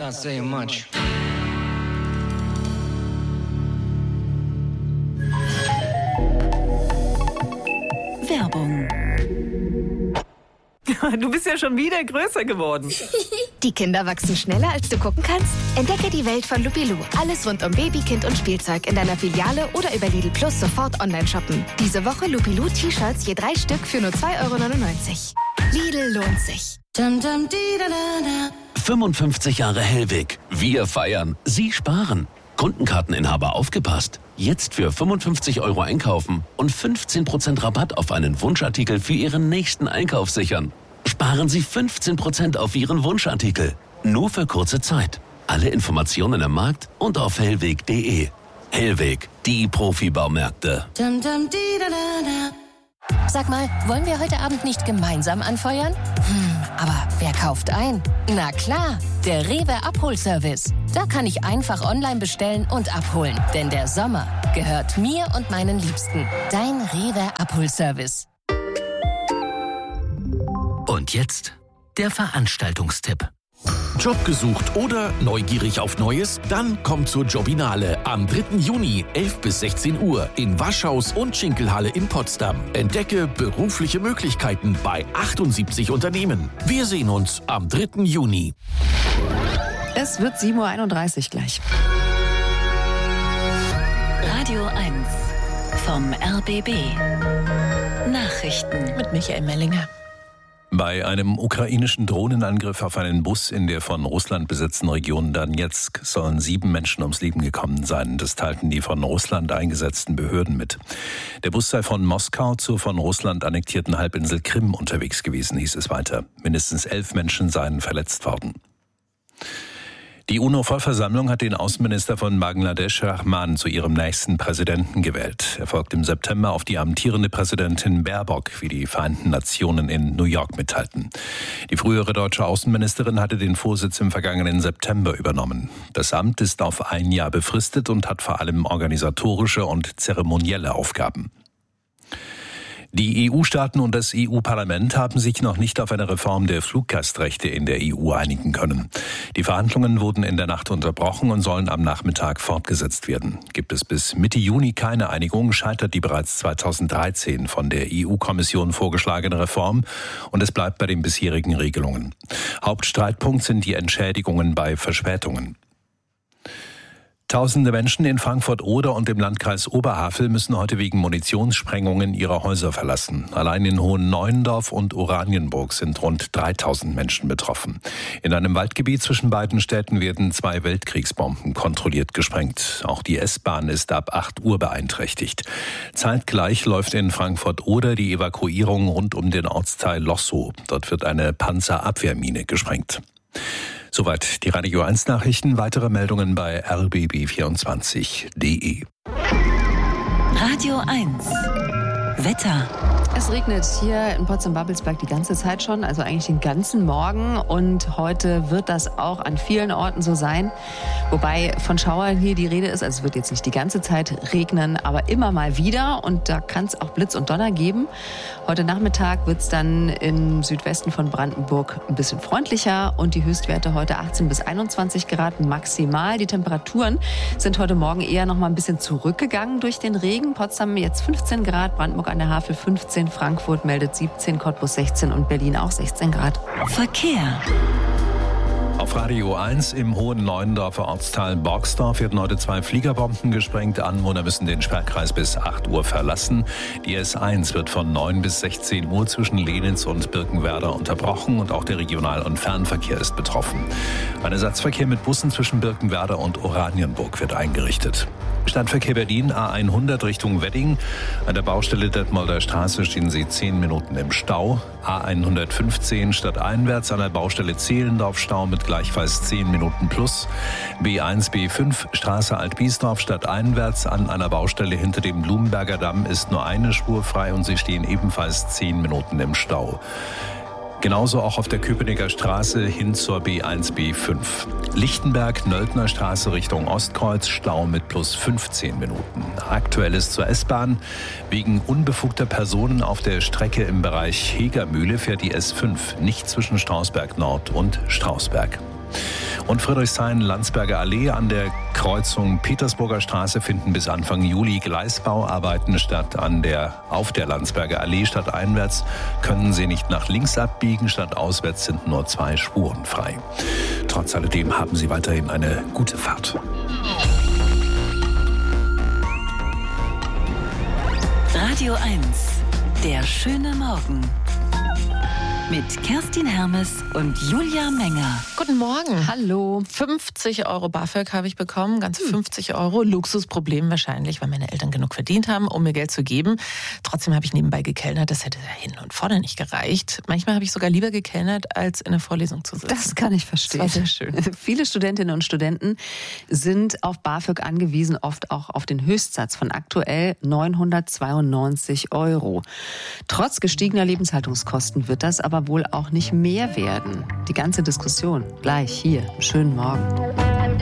Not saying much. Werbung. Du bist ja schon wieder größer geworden. Die Kinder wachsen schneller, als du gucken kannst? Entdecke die Welt von Lupilou. Alles rund um Baby, Kind und Spielzeug in deiner Filiale oder über Lidl Plus sofort online shoppen. Diese Woche Lupilou T-Shirts je 3 Stück für nur 2,99 €. Lidl lohnt sich. 55 Jahre Hellweg. Wir feiern. Sie sparen. Kundenkarteninhaber aufgepasst. Jetzt für 55 € einkaufen und 15% Rabatt auf einen Wunschartikel für Ihren nächsten Einkauf sichern. Sparen Sie 15% auf Ihren Wunschartikel. Nur für kurze Zeit. Alle Informationen im Markt und auf hellweg.de. Hellweg, die Profibaumärkte. Sag mal, wollen wir heute Abend nicht gemeinsam anfeuern? Aber wer kauft ein? Na klar, der Rewe Abholservice. Da kann ich einfach online bestellen und abholen. Denn der Sommer gehört mir und meinen Liebsten. Dein Rewe Abholservice. Und jetzt der Veranstaltungstipp. Job gesucht oder neugierig auf Neues? Dann kommt zur Jobinale am 3. Juni, 11 bis 16 Uhr in Waschhaus und Schinkelhalle in Potsdam. Entdecke berufliche Möglichkeiten bei 78 Unternehmen. Wir sehen uns am 3. Juni. Es wird 7:31 Uhr gleich. Radio 1 vom RBB. Nachrichten Mit Michael Mellinger. Bei einem ukrainischen Drohnenangriff auf einen Bus in der von Russland besetzten Region Donezk sollen 7 Menschen ums Leben gekommen sein. Das teilten die von Russland eingesetzten Behörden mit. Der Bus sei von Moskau zur von Russland annektierten Halbinsel Krim unterwegs gewesen, hieß es weiter. Mindestens 11 Menschen seien verletzt worden. Die UNO-Vollversammlung hat den Außenminister von Bangladesch, Rahman, zu ihrem nächsten Präsidenten gewählt. Er folgt im September auf die amtierende Präsidentin Baerbock, wie die Vereinten Nationen in New York mitteilten. Die frühere deutsche Außenministerin hatte den Vorsitz im vergangenen September übernommen. Das Amt ist auf 1 Jahr befristet und hat vor allem organisatorische und zeremonielle Aufgaben. Die EU-Staaten und das EU-Parlament haben sich noch nicht auf eine Reform der Fluggastrechte in der EU einigen können. Die Verhandlungen wurden in der Nacht unterbrochen und sollen am Nachmittag fortgesetzt werden. Gibt es bis Mitte Juni keine Einigung, scheitert die bereits 2013 von der EU-Kommission vorgeschlagene Reform und es bleibt bei den bisherigen Regelungen. Hauptstreitpunkt sind die Entschädigungen bei Verspätungen. Tausende Menschen in Frankfurt-Oder und im Landkreis Oberhavel müssen heute wegen Munitionssprengungen ihre Häuser verlassen. Allein in Hohen-Neuendorf und Oranienburg sind rund 3000 Menschen betroffen. In einem Waldgebiet zwischen beiden Städten werden 2 Weltkriegsbomben kontrolliert gesprengt. Auch die S-Bahn ist ab 8 Uhr beeinträchtigt. Zeitgleich läuft in Frankfurt-Oder die Evakuierung rund um den Ortsteil Lossow. Dort wird eine Panzerabwehrmine gesprengt. Soweit die Radio 1 Nachrichten. Weitere Meldungen bei rbb24.de. Radio 1 Wetter. Es regnet hier in Potsdam-Babelsberg die ganze Zeit schon, also eigentlich den ganzen Morgen. Und heute wird das auch an vielen Orten so sein. Wobei von Schauern hier die Rede ist. Also es wird jetzt nicht die ganze Zeit regnen, aber immer mal wieder. Und da kann es auch Blitz und Donner geben. Heute Nachmittag wird es dann im Südwesten von Brandenburg ein bisschen freundlicher. Und die Höchstwerte heute 18 bis 21 Grad maximal. Die Temperaturen sind heute Morgen eher noch mal ein bisschen zurückgegangen durch den Regen. Potsdam jetzt 15 Grad, Brandenburg an der Havel 15, Frankfurt meldet 17, Cottbus 16 und Berlin auch 16 Grad. Verkehr. Auf Radio 1 im Hohen-Neuendorfer Ortsteil Borgsdorf werden heute 2 Fliegerbomben gesprengt. Anwohner müssen den Sperrkreis bis 8 Uhr verlassen. Die S1 wird von 9 bis 16 Uhr zwischen Lenitz und Birkenwerder unterbrochen und auch der Regional- und Fernverkehr ist betroffen. Ein Ersatzverkehr mit Bussen zwischen Birkenwerder und Oranienburg wird eingerichtet. Stadtverkehr Berlin, A100 Richtung Wedding. An der Baustelle Detmolder Straße stehen Sie 10 Minuten im Stau. A115 stadteinwärts an der Baustelle Zehlendorf Stau mit gleichfalls 10 Minuten plus. B1, B5 Straße Altbiesdorf stadteinwärts an einer Baustelle hinter dem Blumenberger Damm ist nur eine Spur frei und Sie stehen ebenfalls 10 Minuten im Stau. Genauso auch auf der Köpenicker Straße hin zur B1, B5. Lichtenberg-Nöldner Straße Richtung Ostkreuz, Stau mit plus 15 Minuten. Aktuell ist zur S-Bahn. Wegen unbefugter Personen auf der Strecke im Bereich Hegermühle fährt die S5 nicht zwischen Strausberg Nord und Strausberg. Und Friedrichshain-Landsberger Allee an der Kreuzung Petersburger Straße finden bis Anfang Juli Gleisbauarbeiten statt. Auf der Landsberger Allee stadteinwärts können Sie nicht nach links abbiegen, stadtauswärts sind nur 2 Spuren frei. Trotz alledem haben Sie weiterhin eine gute Fahrt. Radio 1, der schöne Morgen. Mit Kerstin Hermes und Julia Menger. Guten Morgen. Hallo. 50 € BAföG habe ich bekommen, ganze 50 €. Luxusproblem wahrscheinlich, weil meine Eltern genug verdient haben, um mir Geld zu geben. Trotzdem habe ich nebenbei gekellnert, das hätte hin und vorne nicht gereicht. Manchmal habe ich sogar lieber gekellnert, als in der Vorlesung zu sitzen. Das kann ich verstehen. Das war sehr schön. Viele Studentinnen und Studenten sind auf BAföG angewiesen, oft auch auf den Höchstsatz von aktuell 992 €. Trotz gestiegener Lebenshaltungskosten wird das aber wohl auch nicht mehr werden. Die ganze Diskussion gleich hier. Schönen Morgen.